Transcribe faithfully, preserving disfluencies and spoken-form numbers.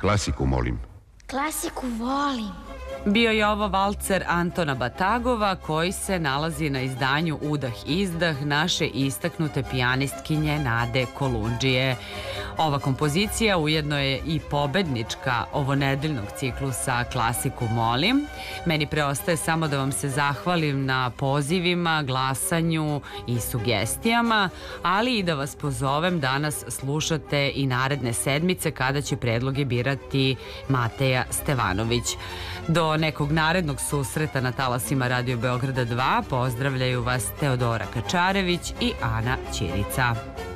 Klasiku, molim. Klasiku volim. Bio je ovo valcer Antona Batagova koji se nalazi na izdanju Udah-izdah naše istaknute pijanistkinje Nade Kolundžije. Ova kompozicija ujedno je i pobednička ovonedeljnog ciklusa Klasiku molim. Meni preostaje samo da vam se zahvalim na pozivima, glasanju i sugestijama, ali i da vas pozovem da nas slušate i naredne sedmice kada će predloge birati Mateja Stevanović. Do nekog narednog susreta na talasima Radio Beograda dva pozdravljaju vas Teodora Kačarević i Ana Ćirica.